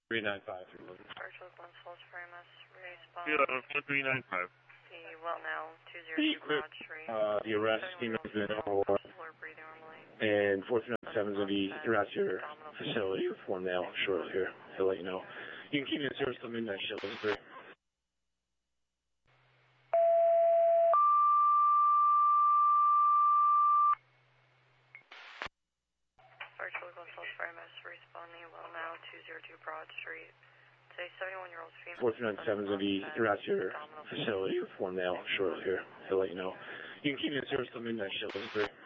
395. Virtual Glen Falls Framus, respawn. Yeah, 4395. The well now, 202 Broad Street. The arrest team has been overworked, Breathing normally. and 4397 is going to be around your facility with one nail shortly here. He'll let you know. You can keep me in service till midnight, shit, those three. Virtual Glen Falls Framus, responding well now, 202 Broad Street. Say 71-year-old female. 4397 is going to be around your facility with one nail shortly here. He'll let you know. You can keep me in service till midnight, shit, those three.